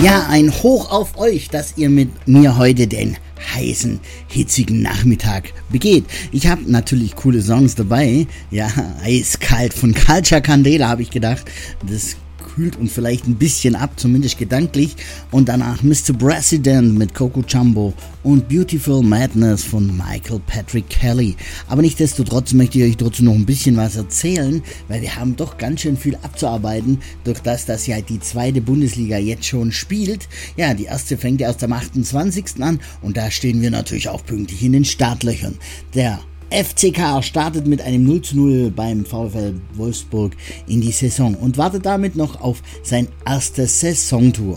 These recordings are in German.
Ja, ein Hoch auf euch, dass ihr mit mir heute den heißen, hitzigen Nachmittag begeht. Ich habe natürlich coole Songs dabei. Ja, eiskalt von Culture Candela habe ich gedacht. Das kühlt uns vielleicht ein bisschen ab, zumindest gedanklich. Und danach Mr. President mit Coco Jumbo und Beautiful Madness von Michael Patrick Kelly. Aber nichtsdestotrotz möchte ich euch trotzdem noch ein bisschen was erzählen, weil wir haben doch ganz schön viel abzuarbeiten, durch das ja die zweite Bundesliga jetzt schon spielt. Ja, die erste fängt ja erst am 28. an und da stehen wir natürlich auch pünktlich in den Startlöchern. Der FCK startet mit einem 0:0 beim VfL Wolfsburg in die Saison und wartet damit noch auf sein erstes Saisontor.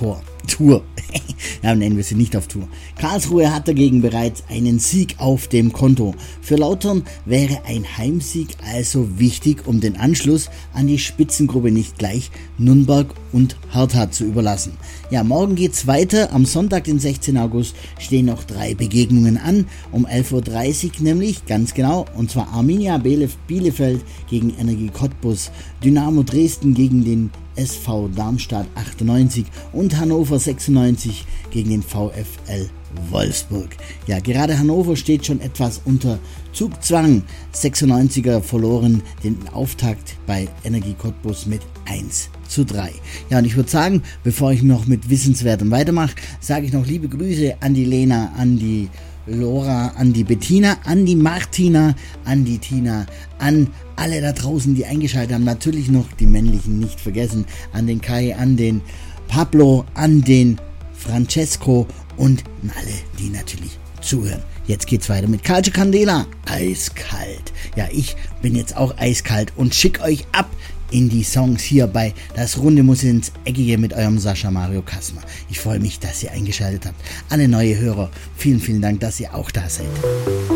Ja, nennen wir sie nicht auf Tour. Karlsruhe hat dagegen bereits einen Sieg auf dem Konto. Für Lautern wäre ein Heimsieg also wichtig, um den Anschluss an die Spitzengruppe nicht gleich Nürnberg und Hertha zu überlassen. Ja, morgen geht's weiter. Am Sonntag, den 16. August, stehen noch 3 Begegnungen an. Um 11:30 Uhr nämlich, ganz genau, und zwar Arminia Bielefeld gegen Energie Cottbus, Dynamo Dresden gegen den SV Darmstadt 98 und Hannover 96 gegen den VfL Wolfsburg. Ja, gerade Hannover steht schon etwas unter Zugzwang. 96er verloren den Auftakt bei Energie Cottbus mit 1:3. Ja, und ich würde sagen, bevor ich noch mit Wissenswertem weitermache, sage ich noch liebe Grüße an die Lena, an die Laura, an die Bettina, an die Martina, an die Tina, an alle da draußen, die eingeschaltet haben. Natürlich noch die männlichen nicht vergessen. An den Kai, an den Pablo, an den Francesco und an alle, die natürlich zuhören. Jetzt geht's weiter mit Culture Candela. Eiskalt. Ja, ich bin jetzt auch eiskalt und schick euch ab in die Songs hier bei Das Runde muss ins Eckige mit eurem Sascha Mario Kassmer. Ich freue mich, dass ihr eingeschaltet habt. Alle neue Hörer, vielen, vielen Dank, dass ihr auch da seid.